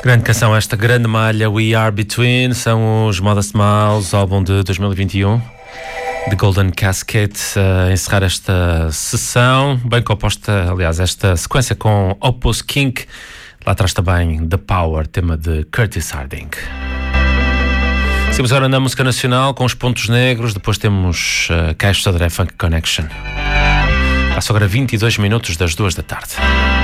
Grande canção, esta grande malha, We Are Between, são os Modest Mouse, álbum de 2021, The Golden Casket, a encerrar esta sessão, bem composta, aliás, esta sequência com Opus Kink, lá atrás também The Power, tema de Curtis Harding. Seguimos agora na música nacional com os Pontos Negros, depois temos Caixo Sodré Funk Connection. Passa agora 22 minutos das 2 da tarde.